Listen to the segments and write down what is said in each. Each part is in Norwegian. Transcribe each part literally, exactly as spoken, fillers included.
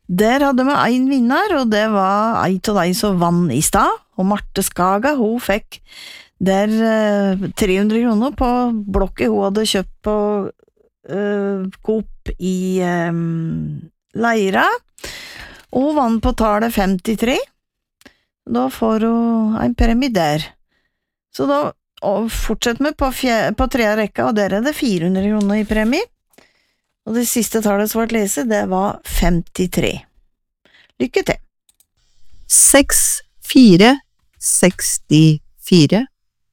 Der hadde vi en vinner, og det var ei av de som vann i stad, og Marte Skaga, hun fikk der eh, tre hundre kroner på blokket hun hadde kjøpt på eh, Coop i eh, Leira, og hun vann på tallet femtitre. Da får hun en premie der. Så da og fortsetter vi på, fje- på tredje rekka, og der er det fire hundre kroner i premie. Og det siste tallet som ble lese, det var femtitre. Lykke til! Seks, fire, sekstifire.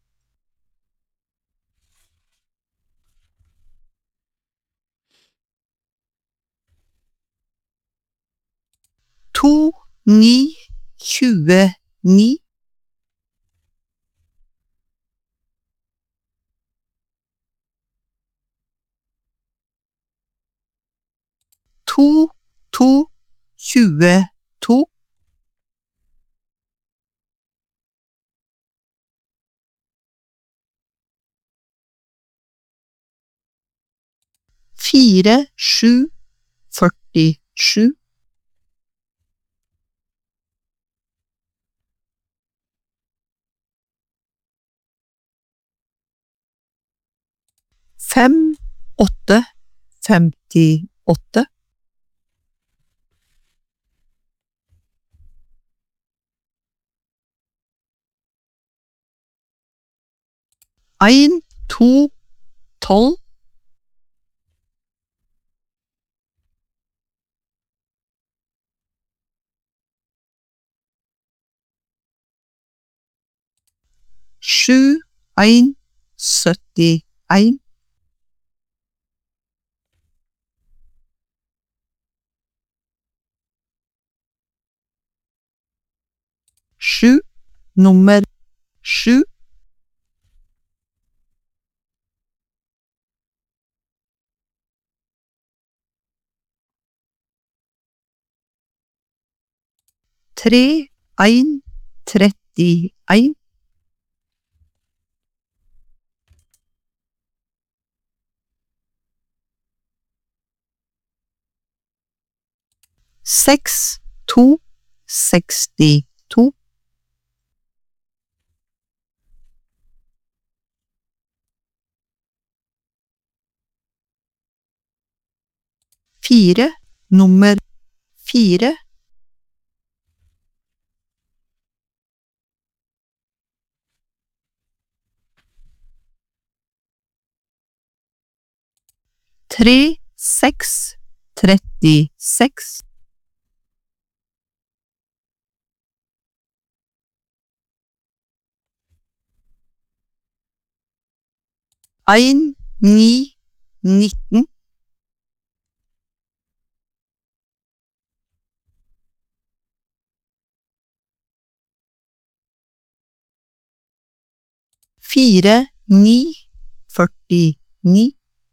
To, ni, tjueni. To, to, tjueto. Fire, sju, førtisju. Fem, åtte, femtiåtte. En, to, tolv. Sju, en, syttien. Sju, nummer sju. Tre, en, trettien. Seks, to, sekstito. Fire, nummer fire. Tre, seks, trettiseks. En, ni, nitten. Fire, ni, førtini.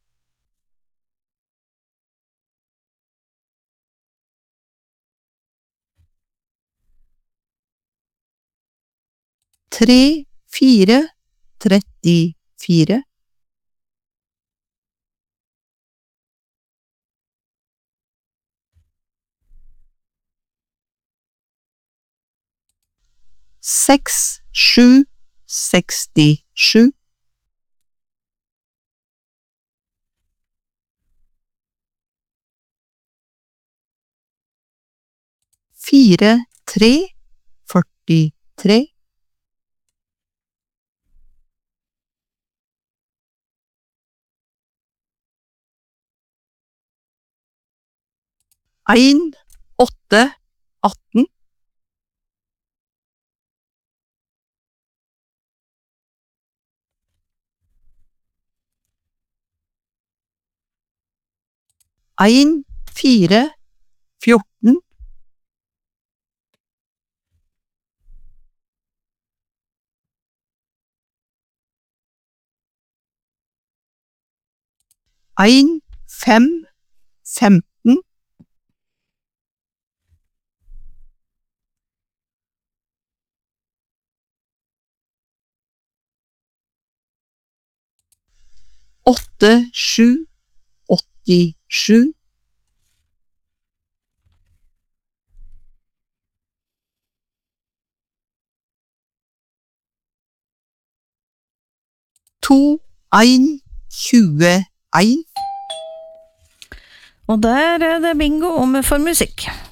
Tre, fire, trettifire. Seks, sju, sekstisju. Fire, tre, førtitre. En, åtte, atten. En, fire, fjorten. En, fem, femten. Åtte, sju, åttisju. to, en, tjueen. Og der er det bingo, og vi får musikk.